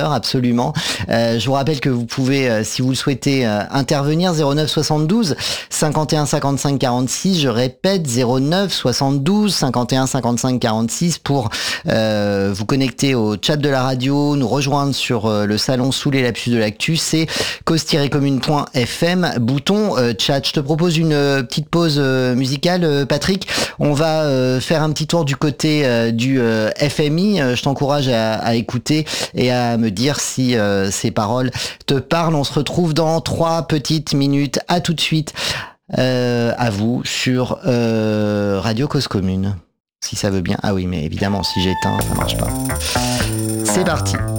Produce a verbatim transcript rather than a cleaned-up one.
l'heure, absolument. Euh, je vous rappelle que vous pouvez, euh, si vous le souhaitez, euh, intervenir zéro neuf soixante-douze cinquante et un cinquante-cinq quarante-six. Je répète, zéro neuf soixante-douze cinquante et un cinquante-cinq quarante-six pour euh, vous connecter au chat de la radio, nous rejoindre sur euh, le salon sous les lapsus de l'actu. C'est cause-commune point f m, bouton euh, chat. Je te propose une euh, petite pause euh, musicale, euh, Patrick. On va euh, faire un petit tour du côté euh, du euh, F M I. Euh, je t'encourage à, à écouter et à me dire si euh, ces paroles te parlent. On se retrouve dans trois petites minutes. À tout de suite. Euh, à vous sur euh, Radio Cause Commune. Si ça veut bien. Ah oui, mais évidemment, si j'éteins, ça marche pas. C'est parti.